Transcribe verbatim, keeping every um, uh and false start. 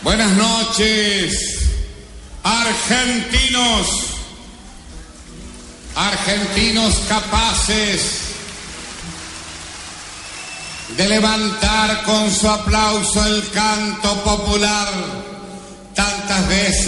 Buenas noches, argentinos, argentinos capaces de levantar con su aplauso el canto popular tantas veces